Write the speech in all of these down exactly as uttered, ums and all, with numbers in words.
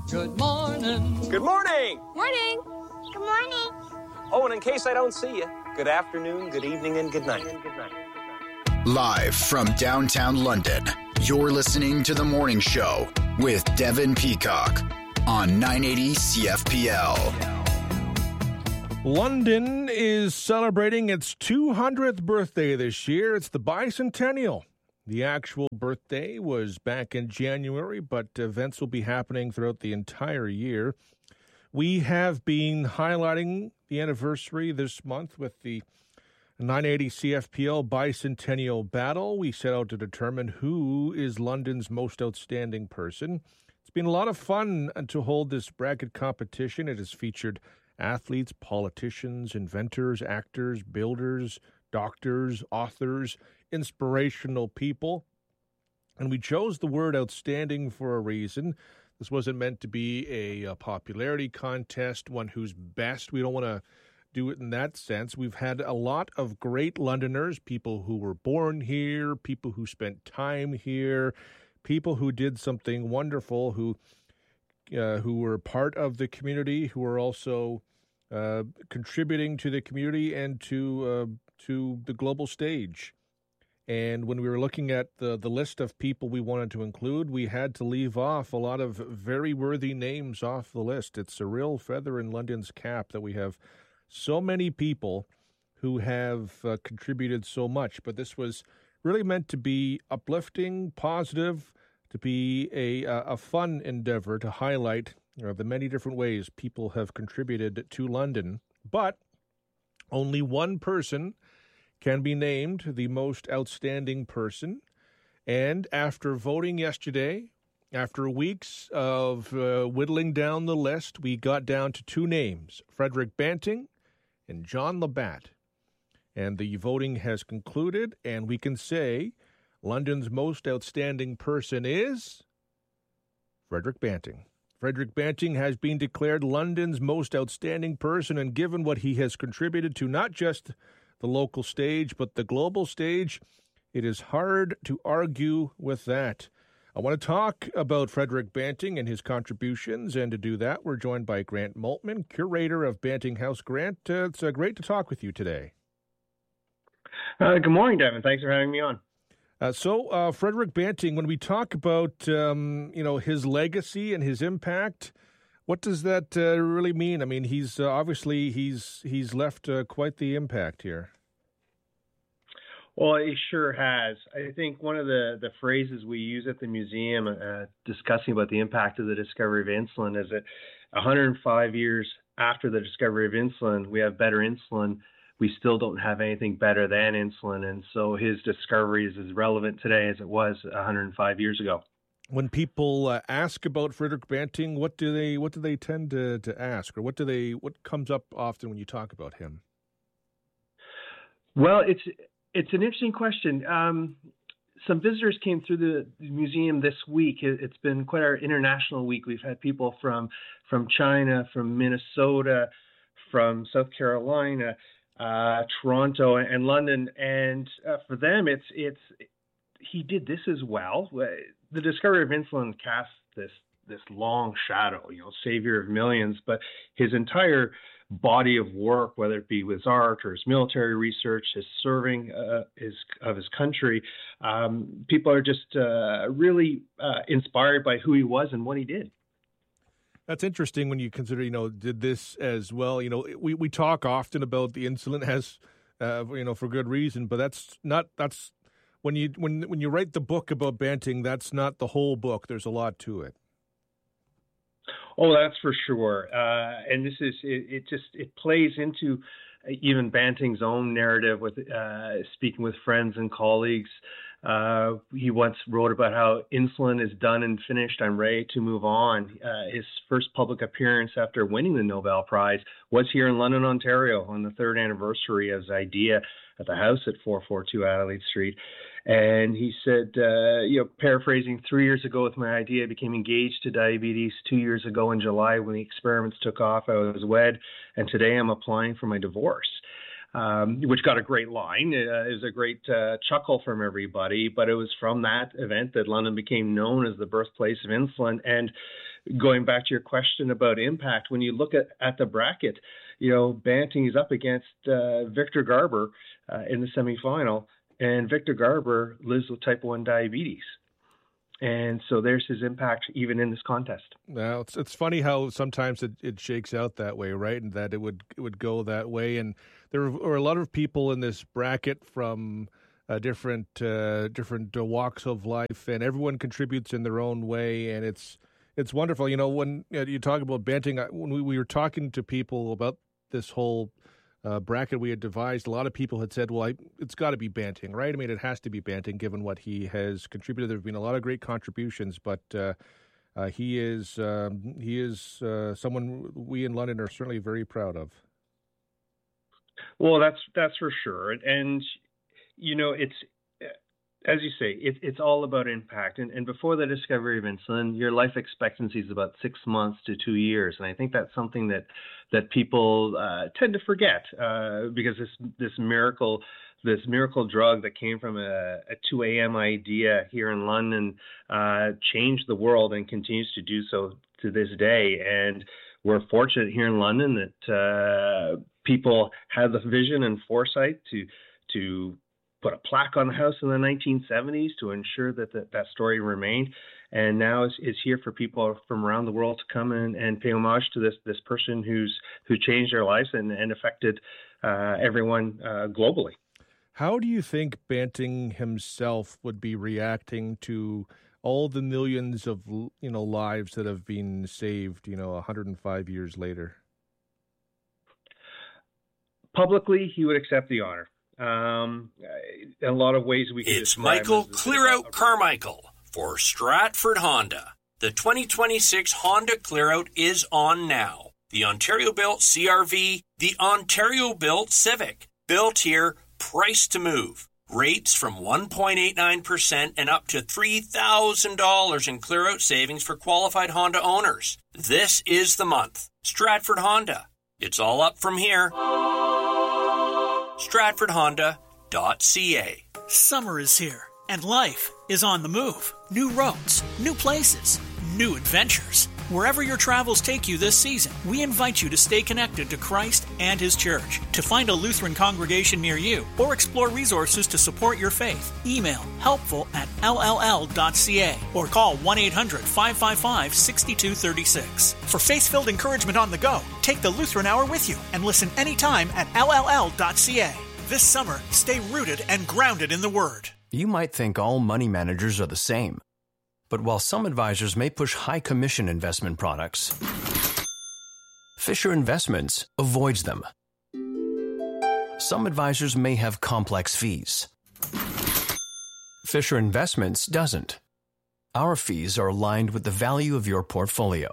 Good morning. Good morning. Morning. Good morning. Oh, and in case I don't see you, good afternoon, good evening, and good night. Good night. Live from downtown London, you're listening to The Morning Show with Devin Peacock on nine eighty C F P L. London is celebrating its two hundredth birthday this year. It's the bicentennial. The actual birthday was back in January, but events will be happening throughout the entire year. We have been highlighting the anniversary this month with the nine eighty C F P L Bicentennial Battle. We set out to determine who is London's most outstanding person. It's been a lot of fun to hold this bracket competition. It has featured athletes, politicians, inventors, actors, builders, doctors, authors, inspirational people. And we chose the word outstanding for a reason. This wasn't meant to be a, a popularity contest, one who's best. We don't want to do it in that sense. We've had a lot of great Londoners, people who were born here, people who spent time here, people who did something wonderful, who uh, who were part of the community, who are also uh, contributing to the community and to uh, to the global stage. And when we were looking at the, the list of people we wanted to include, we had to leave off a lot of very worthy names off the list. It's a real feather in London's cap that we have so many people who have uh, contributed so much. But this was really meant to be uplifting, positive, to be a, a fun endeavor to highlight you know, the many different ways people have contributed to London. But only one person can be named the most outstanding person. And after voting yesterday, after weeks of uh, whittling down the list, we got down to two names, Frederick Banting and John Labatt. And the voting has concluded, and we can say London's most outstanding person is Frederick Banting. Frederick Banting has been declared London's most outstanding person, and given what he has contributed to not just the local stage, but the global stage, it is hard to argue with that. I want to talk about Frederick Banting and his contributions, and to do that, we're joined by Grant Moltmann, curator of Banting House. Grant, uh, it's uh, great to talk with you today. Uh, good morning, Devin. Thanks for having me on. Uh, so, uh, Frederick Banting, when we talk about um, you know his legacy and his impact, what does that uh, really mean? I mean, he's uh, obviously he's he's left uh, quite the impact here. Well, he sure has. I think one of the, the phrases we use at the museum uh, discussing about the impact of the discovery of insulin is that one hundred five years after the discovery of insulin, we have better insulin. We still don't have anything better than insulin. And so his discovery is as relevant today as it was one hundred five years ago. When people uh, ask about Frederick Banting, what do they what do they tend to, to ask, or what do they what comes up often when you talk about him? Well, it's it's an interesting question. Um, some visitors came through the museum this week. It, it's been quite our international week. We've had people from from China, from Minnesota, from South Carolina, uh, Toronto, and London, and uh, for them, it's it's. He did this as well. The discovery of insulin cast this this long shadow, you know, savior of millions. But his entire body of work, whether it be with art or his military research, his serving uh, his of his country, um, people are just uh, really uh, inspired by who he was and what he did. That's interesting when you consider, you know, did this as well. You know, we, we talk often about the insulin has, uh, you know, for good reason, but that's not that's. When you when when you write the book about Banting, that's not the whole book. There's a lot to it. Oh, that's for sure. Uh, and this is it, it. Just it plays into even Banting's own narrative with uh, speaking with friends and colleagues. Uh, he once wrote about how insulin is done and finished. I'm ready to move on. Uh, his first public appearance after winning the Nobel Prize was here in London, Ontario, on the third anniversary of his idea at the house at four forty-two Adelaide Street. And he said, uh, you know, paraphrasing, three years ago with my idea, I became engaged to diabetes. Two years ago in July, when the experiments took off, I was wed. And today I'm applying for my divorce. Um, which got a great line. Uh, it was a great uh, chuckle from everybody, but it was from that event that London became known as the birthplace of insulin. And going back to your question about impact, when you look at, at the bracket, you know, Banting is up against uh, Victor Garber uh, in the semifinal, and Victor Garber lives with type one diabetes. And so there's his impact even in this contest. Well, it's it's funny how sometimes it, it shakes out that way, right? And that it would it would go that way. And there were a lot of people in this bracket from uh, different uh, different walks of life, and everyone contributes in their own way. And it's it's wonderful. You know, when you, know, you talk about Banting, when we, we were talking to people about this whole Uh, bracket we had devised, a lot of people had said, well, I, it's got to be Banting, right? I mean, it has to be Banting given what he has contributed. There have been a lot of great contributions, but uh, uh, he is um, he is uh, someone we in London are certainly very proud of. Well, that's that's for sure. And, and you know, it's, as you say, it, it's all about impact. And, and before the discovery of insulin, your life expectancy is about six months to two years. And I think that's something that that people uh, tend to forget uh, because this this miracle this miracle drug that came from a, a two a.m. idea here in London uh, changed the world and continues to do so to this day. And we're fortunate here in London that uh, people had the vision and foresight to to put a plaque on the house in the nineteen seventies to ensure that the, that story remained, and now is, is here for people from around the world to come in and pay homage to this this person who's who changed their lives and, and affected uh, everyone uh, globally. How do you think Banting himself would be reacting to all the millions of you know lives that have been saved, you know, one hundred five years later? Publicly, he would accept the honor. Um, in a lot of ways we can It's Michael Clearout Carmichael for Stratford Honda. The twenty twenty-six Honda Clearout is on now. The Ontario-built C R V, the Ontario-built Civic. Built here, priced to move. Rates from one point eight nine percent and up to three thousand dollars in Clearout savings for qualified Honda owners. This is the month. Stratford Honda. It's all up from here. stratford honda dot c a. Summer is here, and life is on the move. New roads, new places, new adventures. Wherever your travels take you this season, we invite you to stay connected to Christ and His Church. To find a Lutheran congregation near you or explore resources to support your faith, email helpful at l l l dot c a or call one eight hundred five five five six two three six. For faith-filled encouragement on the go, take the Lutheran Hour with you and listen anytime at l l l dot c a. This summer, stay rooted and grounded in the Word. You might think all money managers are the same. But while some advisors may push high commission investment products, Fisher Investments avoids them. Some advisors may have complex fees. Fisher Investments doesn't. Our fees are aligned with the value of your portfolio.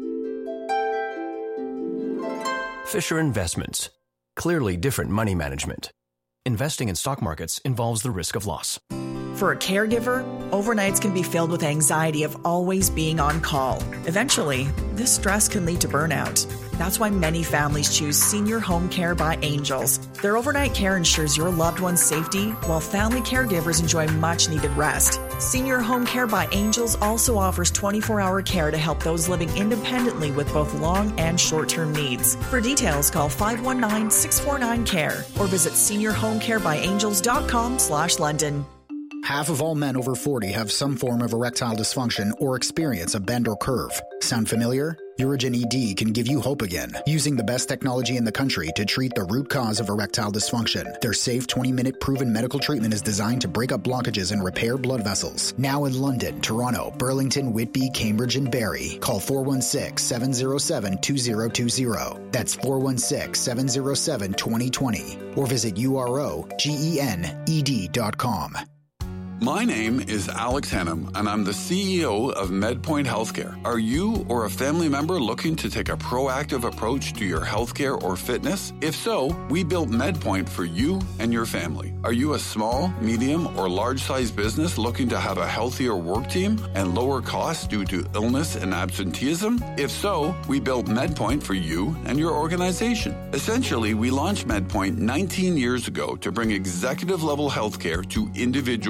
Fisher Investments. Clearly different money management. Investing in stock markets involves the risk of loss. For a caregiver, overnights can be filled with anxiety of always being on call. Eventually, this stress can lead to burnout. That's why many families choose Senior Home Care by Angels. Their overnight care ensures your loved one's safety, while family caregivers enjoy much-needed rest. Senior Home Care by Angels also offers twenty-four hour care to help those living independently with both long and short-term needs. For details, call five one nine, six four nine, C A R E or visit senior home care by angels dot com slash London. Half of all men over forty have some form of erectile dysfunction or experience a bend or curve. Sound familiar? Urigen E D can give you hope again, using the best technology in the country to treat the root cause of erectile dysfunction. Their safe twenty-minute proven medical treatment is designed to break up blockages and repair blood vessels. Now in London, Toronto, Burlington, Whitby, Cambridge, and Barrie. Call four one six, seven zero seven, two zero two zero. That's four one six, seven zero seven, two zero two zero. Or visit U R O G E N E D dot com. My name is Alex Hannum, and I'm the C E O of MedPoint Healthcare. Are you or a family member looking to take a proactive approach to your healthcare or fitness? If so, we built MedPoint for you and your family. Are you a small, medium, or large-sized business looking to have a healthier work team and lower costs due to illness and absenteeism? If so, we built MedPoint for you and your organization. Essentially, we launched MedPoint nineteen years ago to bring executive-level healthcare to individuals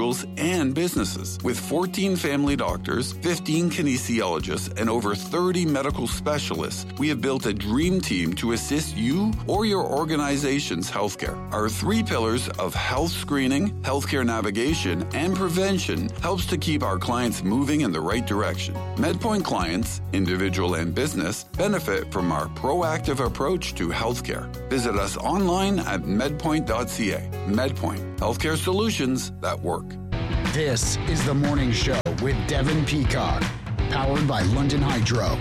and businesses. With fourteen family doctors, fifteen kinesiologists, and over thirty medical specialists, we have built a dream team to assist you or your organization's healthcare. Our three pillars of health screening, healthcare navigation, and prevention helps to keep our clients moving in the right direction. MedPoint clients, individual and business, benefit from our proactive approach to healthcare. Visit us online at medpoint dot c a. MedPoint, healthcare solutions that work. This is The Morning Show with Devin Peacock, powered by London Hydro.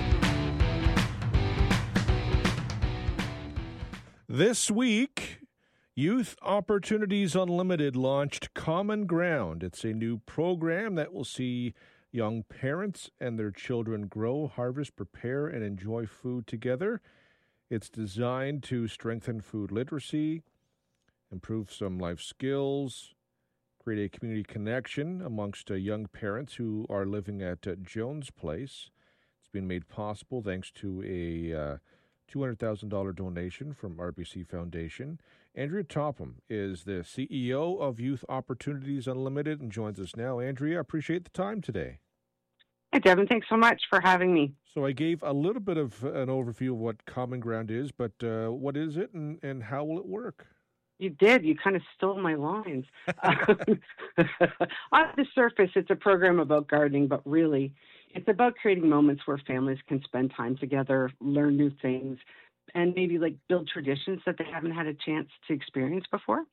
This week, Youth Opportunities Unlimited launched Common Ground. It's a new program that will see young parents and their children grow, harvest, prepare, and enjoy food together. It's designed to strengthen food literacy, improve some life skills, create a community connection amongst uh, young parents who are living at uh, Jones Place. It's been made possible thanks to a uh, two hundred thousand dollars donation from R B C Foundation. Andrea Topham is the C E O of Youth Opportunities Unlimited and joins us now. Andrea, I appreciate the time today. Hi, Devin. Thanks so much for having me. So I gave a little bit of an overview of what Common Ground is, but uh, what is it and, and how will it work? You did. You kind of stole my lines. On the surface, it's a program about gardening, but really, it's about creating moments where families can spend time together, learn new things, and maybe like build traditions that they haven't had a chance to experience before.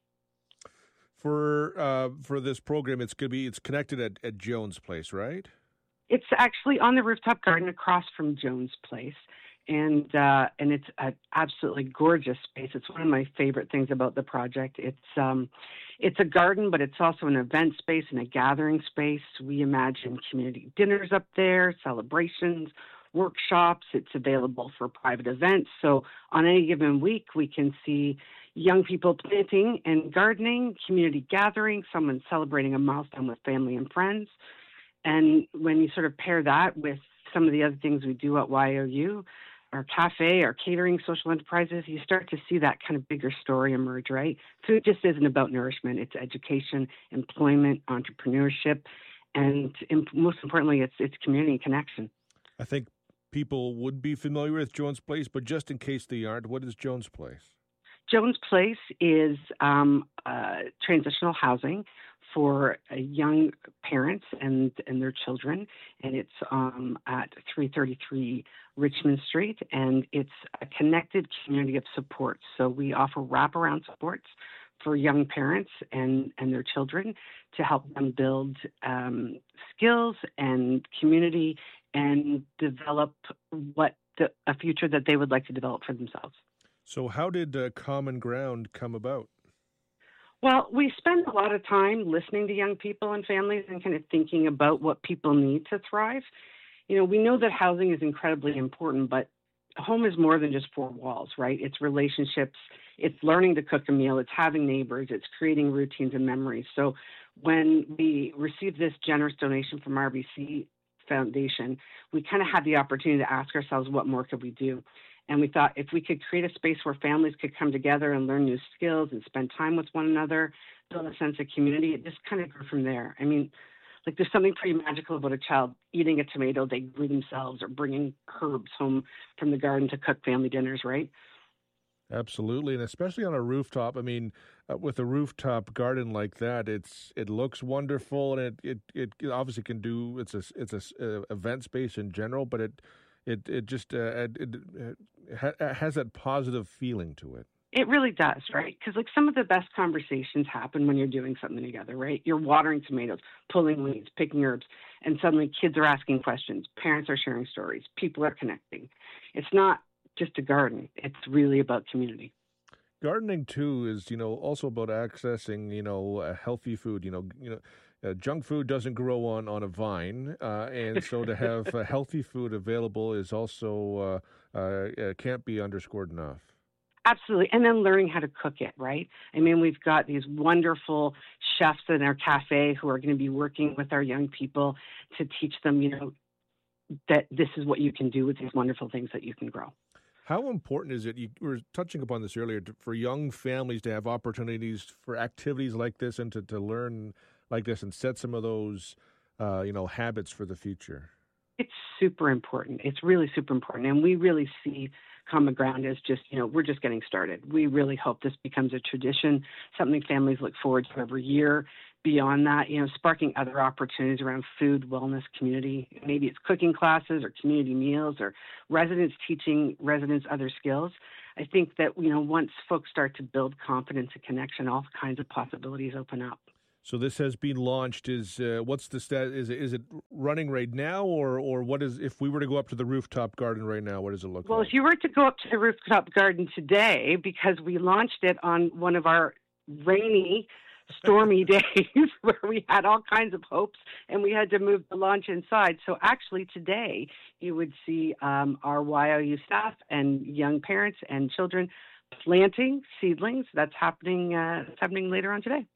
For uh, for this program, it's going to be it's connected at, at Jones Place, right? It's actually on the rooftop garden across from Jones Place. And uh, and it's an absolutely gorgeous space. It's one of my favorite things about the project. It's um, it's a garden, but it's also an event space and a gathering space. We imagine community dinners up there, celebrations, workshops. It's available for private events. So on any given week, we can see young people planting and gardening, community gathering, someone celebrating a milestone with family and friends. And when you sort of pair that with some of the other things we do at Y O U, our cafe, our catering, social enterprises, you start to see that kind of bigger story emerge, right? Food just isn't about nourishment. It's education, employment, entrepreneurship, and most importantly, it's it's community connection. I think people would be familiar with Jones Place, but just in case they aren't, what is Jones Place? Jones Place is um, uh, transitional housing for uh, young parents and, and their children, and it's um, at three thirty-three Richmond Street, and it's a connected community of supports. So we offer wraparound supports for young parents and, and their children to help them build um, skills and community and develop what the, a future that they would like to develop for themselves. So how did uh, Common Ground come about? Well, we spend a lot of time listening to young people and families and kind of thinking about what people need to thrive. You know, we know that housing is incredibly important, but a home is more than just four walls, right? It's relationships, it's learning to cook a meal, it's having neighbors, it's creating routines and memories. So when we received this generous donation from R B C Foundation, we kind of had the opportunity to ask ourselves, what more could we do? And we thought if we could create a space where families could come together and learn new skills and spend time with one another, build a sense of community, it just kind of grew from there. I mean, like there's something pretty magical about a child eating a tomato they grew themselves or bringing herbs home from the garden to cook family dinners, right? Absolutely, and especially on a rooftop. I mean, uh, with a rooftop garden like that, it's it looks wonderful, and it it, it obviously can do. It's a it's a uh, event space in general, but it it it just uh, it, it, it ha- has that positive feeling to it. It really does, right? Because like some of the best conversations happen when you're doing something together, right? You're watering tomatoes, pulling weeds, picking herbs, and suddenly kids are asking questions, parents are sharing stories, people are connecting. It's not just a garden. It's really about community. Gardening too is, you know, also about accessing, you know, uh, healthy food. You know, you know, uh, junk food doesn't grow on, on a vine, uh, and so to have uh, healthy food available is also uh, uh, can't be underscored enough. Absolutely, and then learning how to cook it, right? I mean, we've got these wonderful chefs in our cafe who are going to be working with our young people to teach them, you know, that this is what you can do with these wonderful things that you can grow. How important is it, you were touching upon this earlier, to, for young families to have opportunities for activities like this and to, to learn like this and set some of those, uh, you know, habits for the future? It's super important. It's really super important. And we really see Common Ground as just, you know, we're just getting started. We really hope this becomes a tradition, something families look forward to every year. Beyond that, you know, sparking other opportunities around food, wellness, community. Maybe it's cooking classes or community meals or residents teaching residents other skills. I think that, you know, once folks start to build confidence and connection, all kinds of possibilities open up. So this has been launched. Is uh, what's the stat? Is it, is it running right now, or or what is? If we were to go up to the rooftop garden right now, what does it look well, like? Well, if you were to go up to the rooftop garden today, because we launched it on one of our rainy, stormy days where we had all kinds of hopes and we had to move the launch inside. So actually today you would see um, our Y O U staff and young parents and children planting seedlings. That's happening. Uh, that's happening later on today.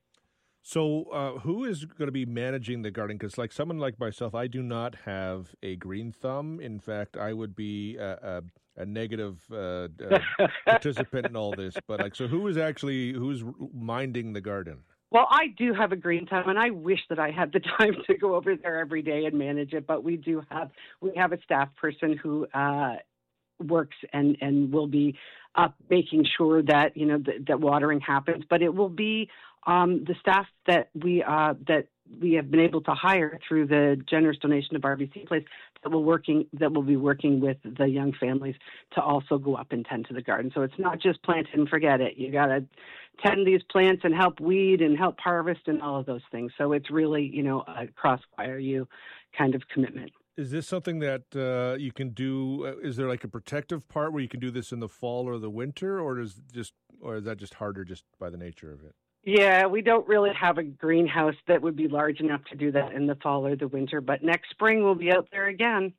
So uh, who is going to be managing the garden? Because like someone like myself, I do not have a green thumb. In fact, I would be a, a, a negative uh, uh, participant in all this. But like, so who is actually, who's minding the garden? Well, I do have a green thumb, and I wish that I had the time to go over there every day and manage it. But we do have, we have a staff person who uh, works and, and will be up making sure that, you know, th- that watering happens. But it will be Um, the staff that we uh, that we have been able to hire through the generous donation of R B C Place that will working that will be working with the young families to also go up and tend to the garden. So it's not just plant it and forget it. You got to tend these plants and help weed and help harvest and all of those things. So it's really, you know, a cross Y O U kind of commitment. Is this something that uh, you can do? Uh, is there like a protective part where you can do this in the fall or the winter, or is just or is that just harder just by the nature of it? Yeah, we don't really have a greenhouse that would be large enough to do that in the fall or the winter, but next spring we'll be out there again.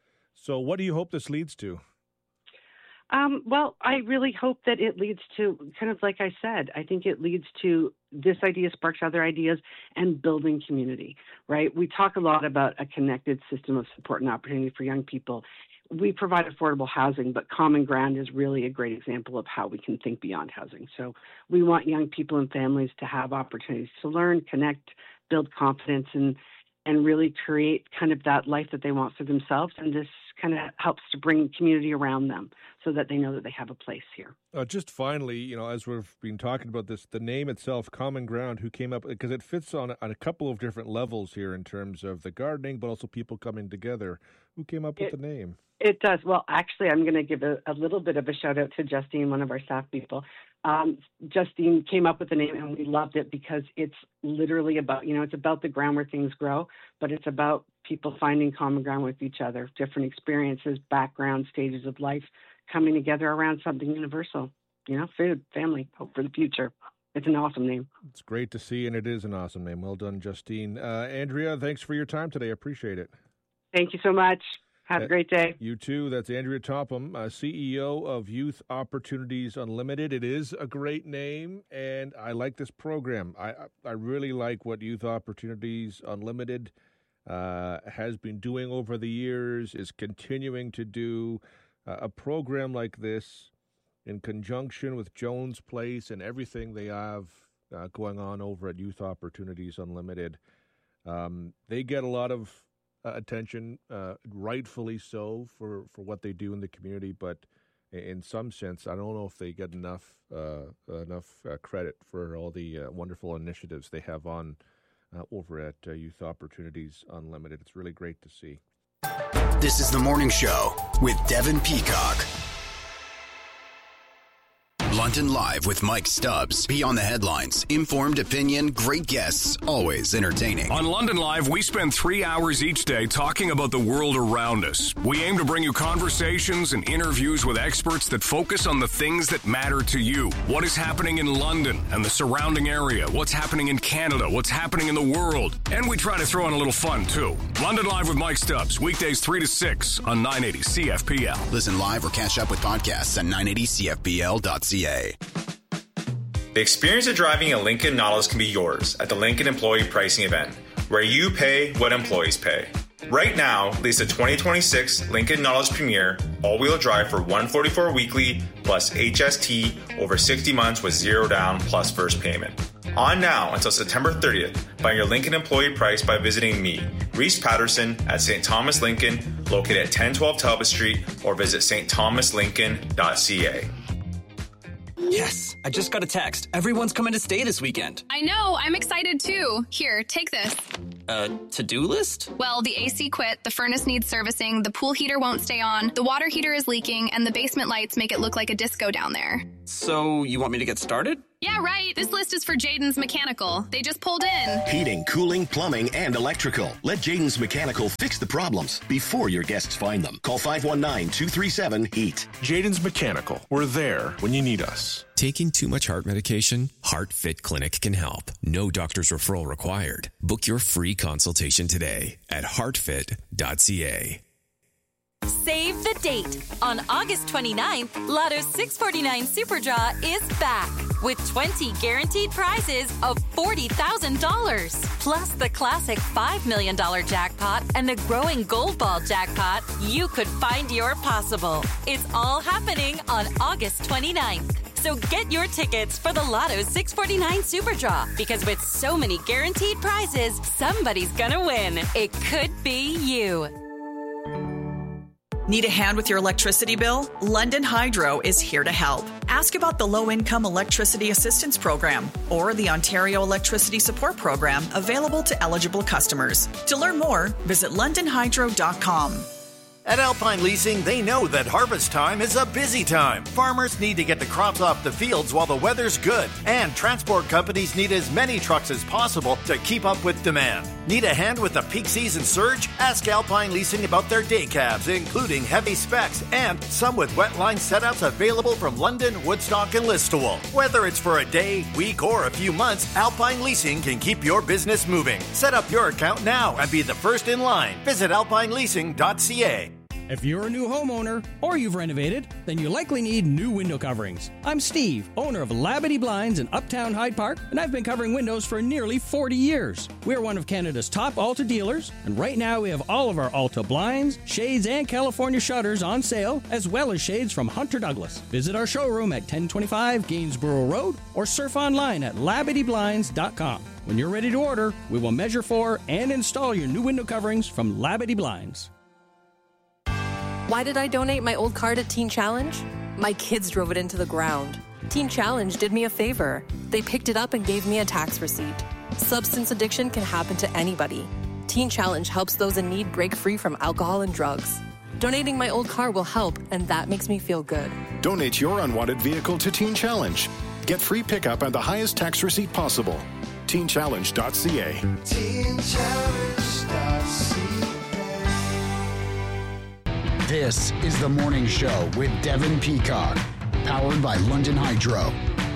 So what do you hope this leads to? Um, well, I really hope that it leads to, kind of like I said, I think it leads to this idea sparks other ideas and building community, right? We talk a lot about a connected system of support and opportunity for young people. We provide affordable housing, but Common Ground is really a great example of how we can think beyond housing. So we want young people and families to have opportunities to learn, connect, build confidence, and and really create kind of that life that they want for themselves. And this kind of helps to bring community around them so that they know that they have a place here. Uh, just finally, you know, as we've been talking about this, the name itself, Common Ground, who came up, because it fits on, on a couple of different levels here in terms of the gardening, but also people coming together. Who came up with it, the name? It does. Well, actually, I'm going to give a, a little bit of a shout out to Justine, one of our staff people. Um, Justine came up with the name and we loved it because it's literally about, you know, it's about the ground where things grow, but it's about people finding common ground with each other, different experiences, background, stages of life, coming together around something universal, you know, food, family, hope for the future. It's an awesome name. It's great to see, and it is an awesome name. Well done, Justine. Uh, Andrea, thanks for your time today. I appreciate it. Thank you so much. Have a great day. You too. That's Andrea Topham, uh, C E O of Youth Opportunities Unlimited. It is a great name, and I like this program. I I really like what Youth Opportunities Unlimited uh, has been doing over the years, is continuing to do. Uh, a program like this in conjunction with Jones Place and everything they have uh, going on over at Youth Opportunities Unlimited. Um, they get a lot of Uh, attention, uh, rightfully so, for, for what they do in the community. But in some sense, I don't know if they get enough uh, enough uh, credit for all the uh, wonderful initiatives they have on uh, over at uh, Youth Opportunities Unlimited. It's really great to see. This is The Morning Show with Devin Peacock. London Live with Mike Stubbs. Beyond the headlines, informed opinion, great guests, always entertaining. On London Live, we spend three hours each day talking about the world around us. We aim to bring you conversations and interviews with experts that focus on the things that matter to you. What is happening in London and the surrounding area? What's happening in Canada? What's happening in the world? And we try to throw in a little fun, too. London Live with Mike Stubbs, weekdays three to six on nine eighty C F P L. Listen live or catch up with podcasts at nine eighty C F P L dot C A. The experience of driving a Lincoln Nautilus can be yours at the Lincoln Employee Pricing Event, where you pay what employees pay. Right now, lease a twenty twenty-six Lincoln Nautilus Premier all-wheel drive for one hundred forty-four dollars weekly plus H S T over sixty months with zero down plus first payment. On now until September thirtieth. Find your Lincoln employee price by visiting me, Reese Patterson, at Saint Thomas Lincoln, located at ten twelve Talbot Street, or visit s t thomas lincoln dot c a. Yes, I just got a text. Everyone's coming to stay this weekend. I know, I'm excited too. Here, take this. A to-do list? Well, the A C quit, the furnace needs servicing, the pool heater won't stay on, the water heater is leaking, and the basement lights make it look like a disco down there. So, you want me to get started? Yeah, right. This list is for Jaden's Mechanical. They just pulled in. Heating, cooling, plumbing, and electrical. Let Jaden's Mechanical fix the problems before your guests find them. Call five one nine, two three seven, heat. Jaden's Mechanical. We're there when you need us. Taking too much heart medication? HeartFit Clinic can help. No doctor's referral required. Book your free consultation today at heart fit dot c a. Save the date. On August twenty-ninth, Lotto's six forty-nine Super Draw is back with twenty guaranteed prizes of forty thousand dollars. Plus the classic five million dollars jackpot and the growing Gold Ball jackpot. You could find your possible. It's all happening on August twenty-ninth. So get your tickets for the Lotto's six forty-nine Super Draw, because with so many guaranteed prizes, somebody's gonna win. It could be you. Need a hand with your electricity bill? London Hydro is here to help. Ask about the Low-Income Electricity Assistance Program or the Ontario Electricity Support Program available to eligible customers. To learn more, visit london hydro dot com. At Alpine Leasing, they know that harvest time is a busy time. Farmers need to get the crops off the fields while the weather's good, and transport companies need as many trucks as possible to keep up with demand. Need a hand with the peak season surge? Ask Alpine Leasing about their day cabs, including heavy specs and some with wet line setups available from London, Woodstock, and Listowel. Whether it's for a day, week, or a few months, Alpine Leasing can keep your business moving. Set up your account now and be the first in line. Visit alpine leasing dot c a. If you're a new homeowner or you've renovated, then you likely need new window coverings. I'm Steve, owner of Labadee Blinds in Uptown Hyde Park, and I've been covering windows for nearly forty years. We're one of Canada's top Alta dealers, and right now we have all of our Alta blinds, shades, and California shutters on sale, as well as shades from Hunter Douglas. Visit our showroom at ten twenty-five Gainsborough Road or surf online at labadee blinds dot com. When you're ready to order, we will measure for and install your new window coverings from Labadee Blinds. Why did I donate my old car to Teen Challenge? My kids drove it into the ground. Teen Challenge did me a favor. They picked it up and gave me a tax receipt. Substance addiction can happen to anybody. Teen Challenge helps those in need break free from alcohol and drugs. Donating my old car will help, and that makes me feel good. Donate your unwanted vehicle to Teen Challenge. Get free pickup and the highest tax receipt possible. teen challenge dot c a. teen challenge dot c a. This is The Morning Show with Devin Peacock, powered by London Hydro.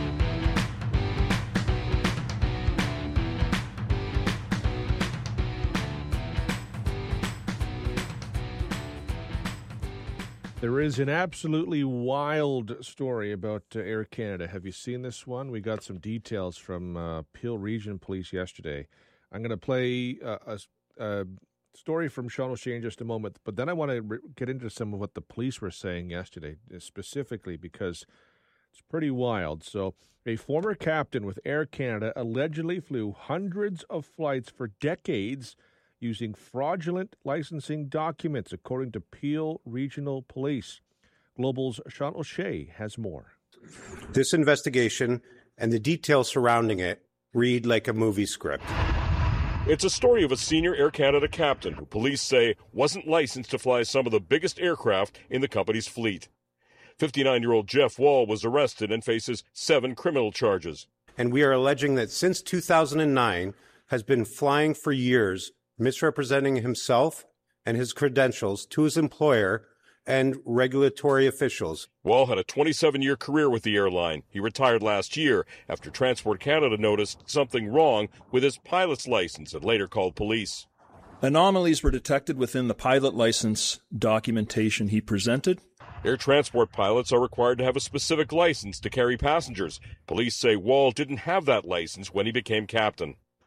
There is an absolutely wild story about uh, Air Canada. Have you seen this one? We got some details from uh, Peel Region Police yesterday. I'm going to play uh, a... a story from Sean O'Shea in just a moment, but then I want to re- get into some of what the police were saying yesterday, specifically because it's pretty wild. So, a former captain with Air Canada allegedly flew hundreds of flights for decades using fraudulent licensing documents, according to Peel Regional Police. Global's Sean O'Shea has more. This investigation and the details surrounding it read like a movie script. It's a story of a senior Air Canada captain who police say wasn't licensed to fly some of the biggest aircraft in the company's fleet. fifty-nine-year-old Jeff Wall was arrested and faces seven criminal charges. And we are alleging that since two thousand nine has been flying for years, misrepresenting himself and his credentials to his employer and regulatory officials. Wall had a twenty-seven-year career with the airline. He retired last year after Transport Canada noticed something wrong with his pilot's license and later called police. Anomalies were detected within the pilot license documentation he presented. Air transport pilots are required to have a specific license to carry passengers. Police say Wall didn't have that license when he became captain.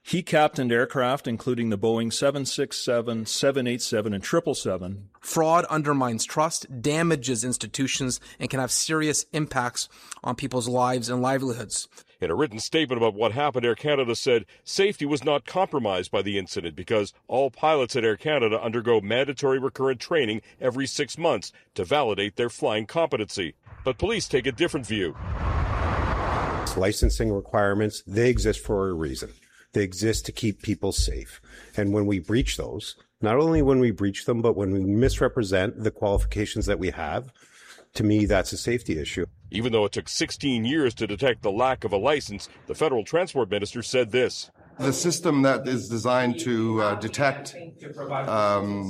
He captained aircraft, including the Boeing seven sixty-seven, seven eighty-seven, and triple seven. Fraud undermines trust, damages institutions, and can have serious impacts on people's lives and livelihoods. In a written statement about what happened, Air Canada said safety was not compromised by the incident because all pilots at Air Canada undergo mandatory recurrent training every six months to validate their flying competency. But police take a different view. Licensing requirements, they exist for a reason. They exist to keep people safe. And when we breach those, not only when we breach them, but when we misrepresent the qualifications that we have, to me, that's a safety issue. Even though it took sixteen years to detect the lack of a license, the federal transport minister said this. The system that is designed to uh, detect um,